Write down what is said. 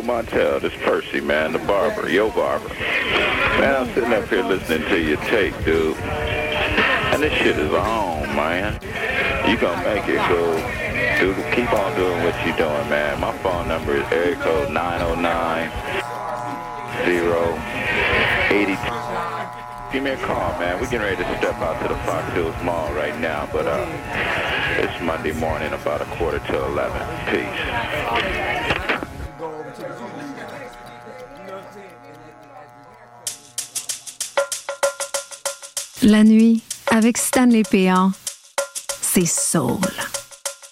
Montel. This Percy, man, the barber, your barber. Man, I'm sitting up here listening to your tape, dude. And this shit is on, man. You gonna make it, cool. Dude, keep on doing what you doing, man. My phone number is area code 909-082. Give me a call, man. We're getting ready to step out to the Fox Hills Mall right now, but it's Monday morning, about 11:15. Peace. La nuit, avec Stanley Péan, c'est soul.